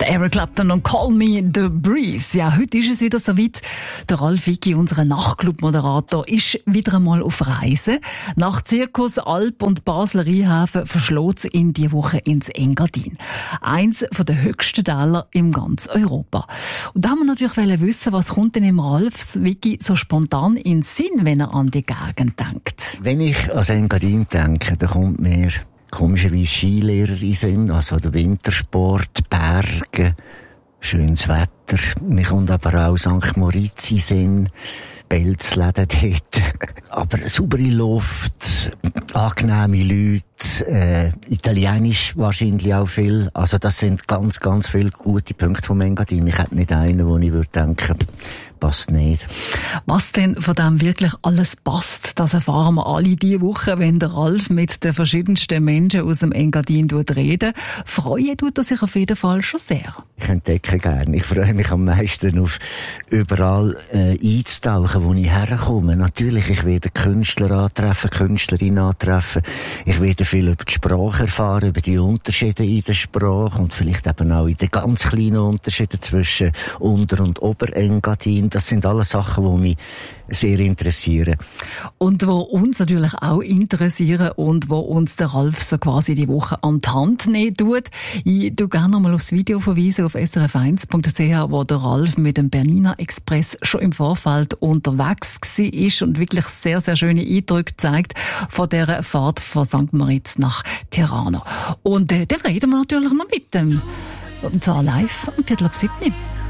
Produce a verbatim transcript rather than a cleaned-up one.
Der Eric Clapton und Call Me The Breeze. Ja, heute ist es wieder soweit. Der Ralf Wicki, unser Nachtclub-Moderator, ist wieder einmal auf Reise. Nach Zirkus, Alp und Basler Rheinhafen verschlägt es ihn diese Woche ins Engadin. Eins der höchsten Täler im ganz Europa. Und da haben wir natürlich wissen, was kommt denn im Ralf Wicki so spontan in den Sinn, wenn er an die Gegend denkt? Wenn ich an Engadin denke, dann kommt mir komischerweise Skilehrer in den Sinn, also der Wintersport, Berge, schönes Wetter. Mir kommt aber auch Sankt Moritz in den Sinn, Pelzläden dort. Aber saubere Luft, angenehme Leute, äh, Italienisch wahrscheinlich auch viel. Also das sind ganz, ganz viele gute Punkte vom Engadin. Ich hätte nicht einen, wo ich würde denken, passt nicht. Was denn von dem wirklich alles passt, das erfahren wir alle diese Woche, wenn der Ralf mit den verschiedensten Menschen aus dem Engadin redet. Freuen tut er sich auf jeden Fall schon sehr. Ich entdecke gerne. Ich freue mich am meisten auf überall äh, einzutauchen, wo ich herkomme. Natürlich, ich werde Künstler antreffen, Künstlerinnen antreffen. Ich werde viel über die Sprache erfahren, über die Unterschiede in der Sprache und vielleicht eben auch in den ganz kleinen Unterschieden zwischen Unter- und Oberengadin. Das sind alles Sachen, die mich sehr interessieren. Und wo uns natürlich auch interessieren und wo uns der Ralf so quasi die Woche an die Hand nehmen tut. Ich tu gerne nochmal aufs Video verweisen auf s r f eins punkt c h, wo der Ralf mit dem Bernina Express schon im Vorfeld unterwegs war und wirklich sehr, sehr schöne Eindrücke zeigt von dieser Fahrt von Sankt Moritz nach Tirana. Und äh, dann reden wir natürlich noch mit dem, und zwar live am Viertel ab sieben.